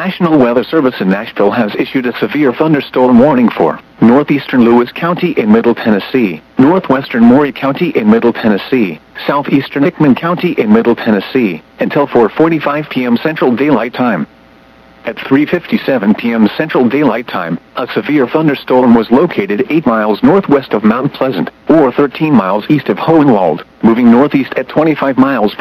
National Weather Service in Nashville has issued a severe thunderstorm warning for northeastern Lewis County in Middle Tennessee, northwestern Maury County in Middle Tennessee, southeastern Hickman County in Middle Tennessee, until 4:45 p.m. Central Daylight Time. At 3:57 p.m. Central Daylight Time, a severe thunderstorm was located 8 miles northwest of Mount Pleasant, or 13 miles east of Hohenwald, moving northeast at 25 miles